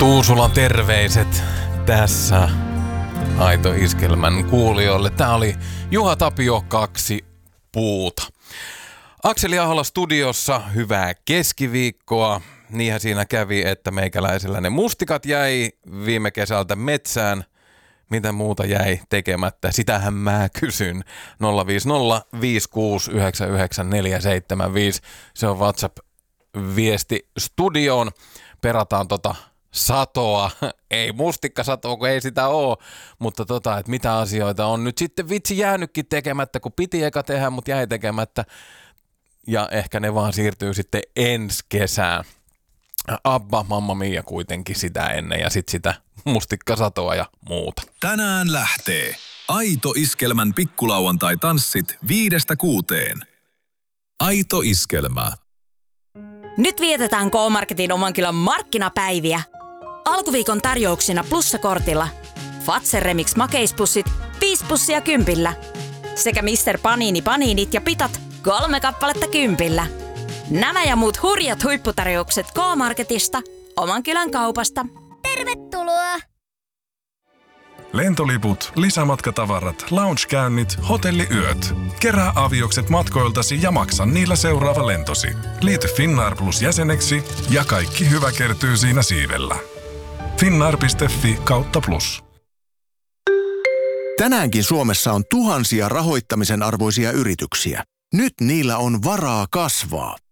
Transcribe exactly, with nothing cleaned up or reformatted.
Tuusulan terveiset tässä Aito Iskelmän kuulijoille. Tää oli Juha Tapio, kaksi puuta. Akseli Ahola studiossa, hyvää keskiviikkoa. Niinhän siinä kävi, että meikäläisellä ne mustikat jäi viime kesältä metsään. Mitä muuta jäi tekemättä? Sitähän mä kysyn. nolla viisi nolla viisi kuusi yhdeksän yhdeksän neljä seitsemän viisi. Se on WhatsApp-viesti studioon. Perataan tota satoa. Ei mustikkasatoa, kun ei sitä oo. Mutta tota, että mitä asioita on nyt sitten vitsi jäänytkin tekemättä, kun piti eka tehdä, mutta jäi tekemättä. Ja ehkä ne vaan siirtyy sitten ensi kesään. Abba, Mamma Mia kuitenkin sitä ennen ja sitten sitä mustikkasatoa ja muuta. Tänään lähtee Aito Iskelmän pikkulauantai-tanssit viidestä kuuteen. Aito Iskelmä. Nyt vietetään K-Marketin oman kylän markkinapäiviä. Alkuviikon tarjouksina plussakortilla. Fazer Remix makeispussit viisi pussia kympillä. Sekä mister Panini paniinit ja pitat kolme kappaletta kympillä. Nämä ja muut hurjat huipputarjoukset K-Marketista, oman kylän kaupasta. Tervetuloa! Lentoliput, lisämatkatavarat, loungekäynnit, hotelliyöt. Kerää aviokset matkoiltasi ja maksa niillä seuraava lentosi. Liity Finnair Plus jäseneksi ja kaikki hyvä kertyy siinä siivellä. finnair piste fi kautta plus. Tänäänkin Suomessa on tuhansia rahoittamisen arvoisia yrityksiä. Nyt niillä on varaa kasvaa.